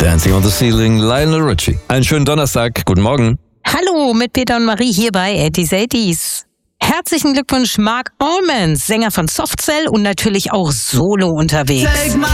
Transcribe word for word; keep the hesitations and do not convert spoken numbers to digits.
Dancing on the Ceiling, Lionel Richie. Einen schönen Donnerstag, guten Morgen. Hallo, mit Peter und Marie hier bei eighties eighties. Herzlichen Glückwunsch Mark Allman, Sänger von Soft Cell und natürlich auch solo unterwegs. Take my